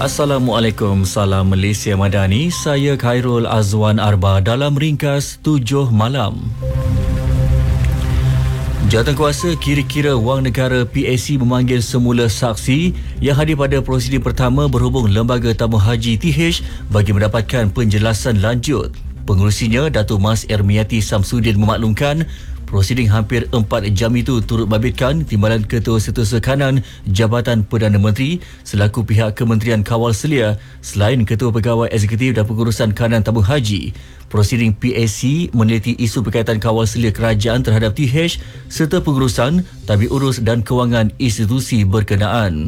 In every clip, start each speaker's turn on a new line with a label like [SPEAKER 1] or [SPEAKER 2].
[SPEAKER 1] Assalamualaikum, salam Malaysia Madani. Saya Khairul Azwan Arba dalam ringkas 7 malam. Jawatankuasa Kira-Kira Wang Negara PAC memanggil semula saksi yang hadir pada prosiding pertama berhubung Lembaga Tamu Haji TH bagi mendapatkan penjelasan lanjut. Pengurusinya, Datuk Mas Ermiati Samsudin memaklumkan prosiding hampir 4 jam itu turut babitkan Timbalan Ketua Setiausaha Kanan Jabatan Perdana Menteri selaku pihak Kementerian Kawal Selia selain Ketua Pegawai Eksekutif dan Pengurusan Kanan Tamu Haji. Prosiding PAC meneliti isu berkaitan kawal selia kerajaan terhadap TH serta pengurusan, tabik urus dan kewangan institusi berkenaan.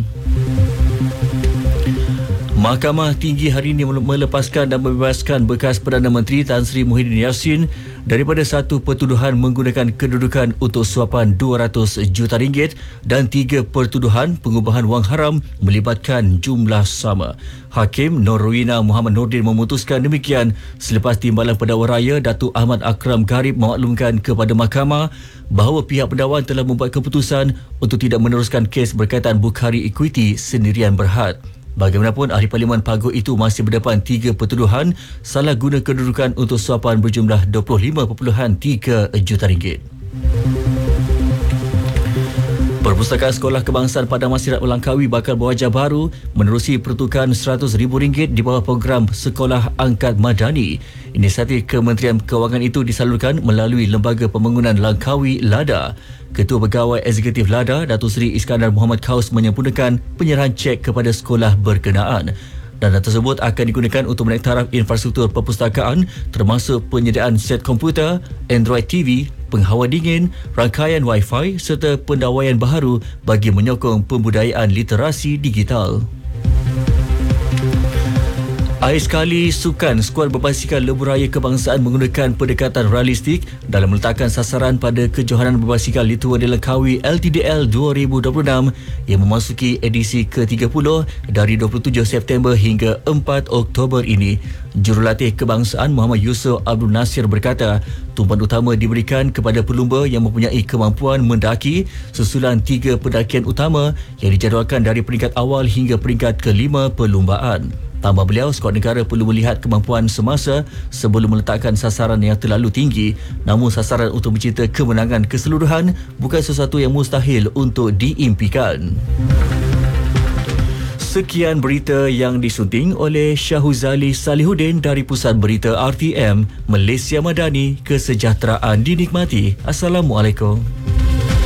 [SPEAKER 1] Mahkamah Tinggi hari ini melepaskan dan membebaskan bekas Perdana Menteri Tan Sri Muhyiddin Yassin daripada satu pertuduhan menggunakan kedudukan untuk suapan RM200 juta dan 3 pertuduhan pengubahan wang haram melibatkan jumlah sama. Hakim Norwina Muhammad Nordin memutuskan demikian selepas Timbalan Pendakwa Raya Datuk Ahmad Akram Garib memaklumkan kepada mahkamah bahawa pihak pendakwa telah membuat keputusan untuk tidak meneruskan kes berkaitan Bukhari Equity sendirian Berhad. Bagaimanapun, Ahli Parlimen Paguh itu masih berdepan 3 pertuduhan salah guna kedudukan untuk suapan berjumlah RM25.3 juta. Perpustakaan Sekolah Kebangsaan Padang Masirat Langkawi bakal berwajah baru menerusi pertukaran RM100,000 di bawah program Sekolah Angkat Madani. Inisiatif Kementerian Kewangan itu disalurkan melalui Lembaga Pembangunan Langkawi LADA. Ketua Pegawai Eksekutif LADA, Datuk Seri Iskandar Muhammad Kaus menyempurnakan penyerahan cek kepada sekolah berkenaan. Dana tersebut akan digunakan untuk menaik taraf infrastruktur perpustakaan termasuk penyediaan set komputer, Android TV, penghawa dingin, rangkaian Wi-Fi serta pendawaian baharu bagi menyokong pembudayaan literasi digital. Akhir sekali, sukan skuad berbasikal lebuh raya kebangsaan menggunakan pendekatan realistik dalam meletakkan sasaran pada kejohanan berbasikal Litua di Langkawi LTDL 2026 yang memasuki edisi ke-30 dari 27 September hingga 4 Oktober ini. Jurulatih kebangsaan Muhammad Yusof Abdul Nasir berkata, tumpuan utama diberikan kepada pelumba yang mempunyai kemampuan mendaki susulan 3 pendakian utama yang dijadualkan dari peringkat awal hingga peringkat ke-5 perlumbaan. Tambah beliau, skuad negara perlu melihat kemampuan semasa sebelum meletakkan sasaran yang terlalu tinggi. Namun sasaran untuk mencipta kemenangan keseluruhan bukan sesuatu yang mustahil untuk diimpikan. Sekian berita yang disunting oleh Syahuzali Salihuddin dari Pusat Berita RTM, Malaysia Madani, kesejahteraan dinikmati. Assalamualaikum.